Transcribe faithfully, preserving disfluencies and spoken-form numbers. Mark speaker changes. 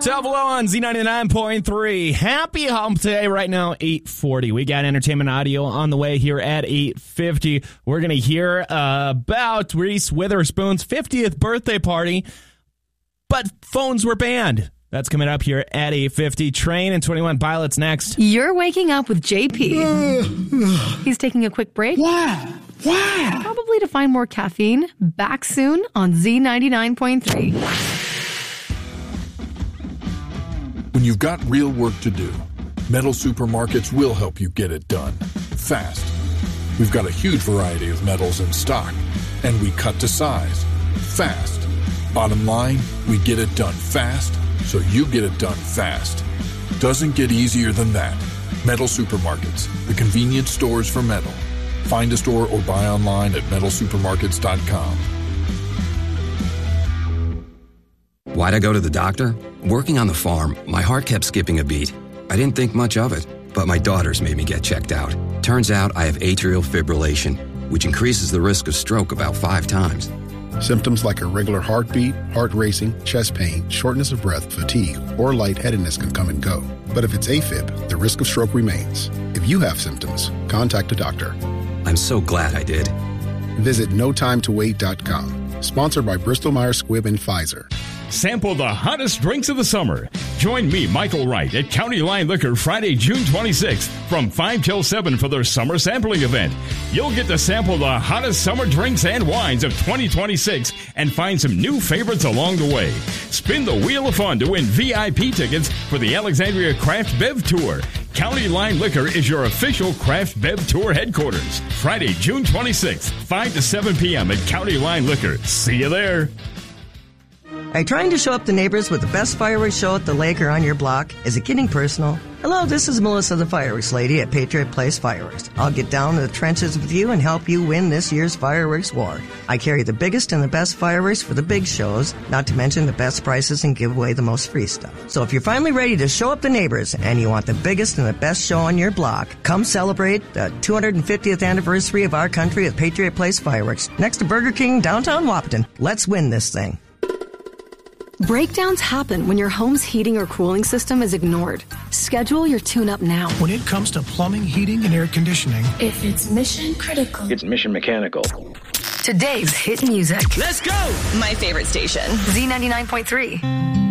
Speaker 1: Double O on Z ninety-nine point three. Happy hump day right now, eight forty. We got entertainment audio on the way here at eight fifty. We're going to hear uh, about Reese Witherspoon's fiftieth birthday party, but phones were banned. That's coming up here at eight fifty. Train and twenty-one Pilots next.
Speaker 2: You're waking up with J P. He's taking a quick break.
Speaker 3: Why? Why?
Speaker 2: Probably to find more caffeine. Back soon on Z ninety-nine point three.
Speaker 4: When you've got real work to do, Metal Supermarkets will help you get it done fast. We've got a huge variety of metals in stock, and we cut to size fast. Bottom line, we get it done fast, so you get it done fast. Doesn't get easier than that. Metal Supermarkets, the convenience stores for metal. Find a store or buy online at metal supermarkets dot com.
Speaker 5: Why'd I go to the doctor? Working on the farm, my heart kept skipping a beat. I didn't think much of it, but my daughters made me get checked out. Turns out I have atrial fibrillation, which increases the risk of stroke about five times.
Speaker 6: Symptoms like irregular heartbeat, heart racing, chest pain, shortness of breath, fatigue, or lightheadedness can come and go. But if it's AFib, the risk of stroke remains. If you have symptoms, contact a doctor.
Speaker 5: I'm so glad I did.
Speaker 6: Visit no time to wait dot com. Sponsored by Bristol Myers Squibb and Pfizer.
Speaker 7: Sample the hottest drinks of the summer. Join me, Michael Wright, at County Line Liquor Friday, June twenty-sixth from five till seven for their summer sampling event. You'll get to sample the hottest summer drinks and wines of twenty twenty-six and find some new favorites along the way. Spin the Wheel of Fun to win V I P tickets for the Alexandria Craft Bev Tour. County Line Liquor is your official Craft Bev Tour headquarters. Friday, June twenty-sixth, five to seven p.m. at County Line Liquor. See you there.
Speaker 8: Are you trying to show up the neighbors with the best fireworks show at the lake or on your block? Is it getting personal? Hello, this is Melissa, the fireworks lady at Patriot Place Fireworks. I'll get down to the trenches with you and help you win this year's fireworks war. I carry the biggest and the best fireworks for the big shows, not to mention the best prices and give away the most free stuff. So if you're finally ready to show up the neighbors and you want the biggest and the best show on your block, come celebrate the two hundred fiftieth anniversary of our country at Patriot Place Fireworks, next to Burger King, downtown Wahpeton. Let's win this thing.
Speaker 2: Breakdowns happen when your home's heating or cooling system is ignored. Schedule your tune-up now.
Speaker 3: When it comes to plumbing, heating, and air conditioning,
Speaker 9: if it's mission critical,
Speaker 10: it's Mission Mechanical.
Speaker 2: Today's hit music.
Speaker 11: Let's go!
Speaker 12: My favorite station.
Speaker 2: Z ninety-nine point three.